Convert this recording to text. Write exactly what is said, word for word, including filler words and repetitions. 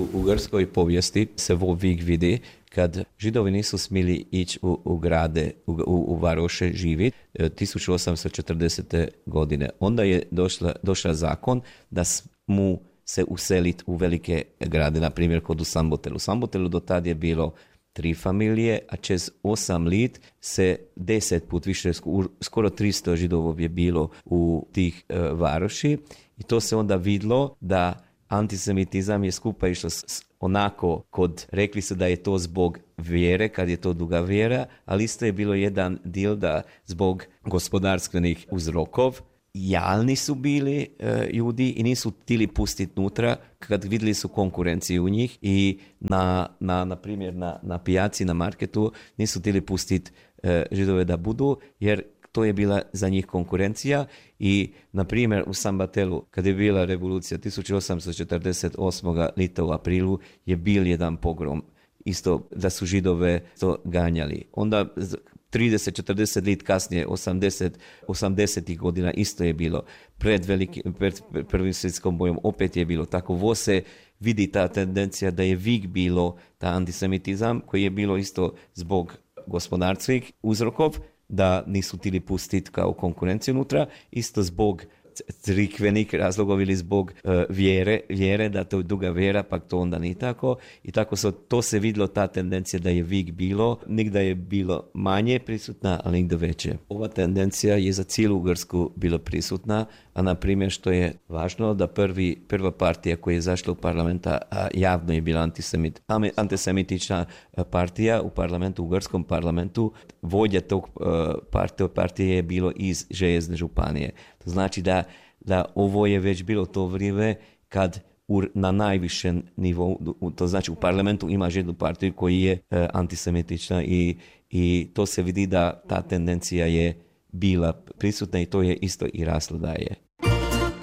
ugarskoj povijesti se vovik vidi kad Židovi nisu smjeli ići u, u grade, u, u, u varoše živjeti tisuću osamsto četrdesete. godine. Onda je došla, došla zakon da mu se useliti u velike grade, na primjer kod u Sambotelu. U Sambotelu do tad je bilo tri familije, a čez osam lit se deset put više, skoro tristo Židovov je bilo u tih e, varoši i to se onda vidlo da antisemitizam je skupa išlo s, s, onako kod, rekli su da je to zbog vjere, kad je to druga vjera, ali isto je bilo jedan dio da zbog gospodarstvenih uzrokov jalni su bili e, ljudi i nisu htjeli pustiti nutra kad vidjeli su konkurenciju u njih i na, na, na primjer na, na pijaci, na marketu nisu htjeli pustiti e, Židove da budu jer to je bila za njih konkurencija i, na primjer, u Sambatelu, kad je bila revolucija tisuću osamsto četrdeset osme. lita u aprilu, je bil jedan pogrom. Isto da su Židove to ganjali. Onda trideset četrdeset lit kasnije, osamdeset osamdesetih godina isto je bilo. Pred, veliki, pred prvim svjetskom bojom opet je bilo. Tako vo se vidi ta tendencija da je vik bilo ta antisemitizam koji je bilo isto zbog gospodarskih uzrokov, da nisu htjeli pustiti kao konkurenciju unutra, isto zbog crikvenih razlogov ili zbog uh, vjere, vjere, da to je druga vjera, pa to onda nije tako. I tako so, to se vidjelo, ta tendencija da je vik bilo, nigda je bilo manje prisutna, ali nigda veće. Ova tendencija je za cijelu Ugarsku bila prisutna, a na primjer što je važno, da prvi, prva partija koja je zašla u parlamenta a javno je bila antisemit, antisemitična partija u parlamentu, u Ugarskom parlamentu, vodja tog uh, partije, partije je bilo iz Željezne županije. To znači da, da ovo je već bilo to vrijeme kad u, na najvišem nivou, to znači u parlamentu imaš jednu partiju koji je uh, antisemitična i, i to se vidi da ta tendencija je bila prisutna i to je isto i raslo da je.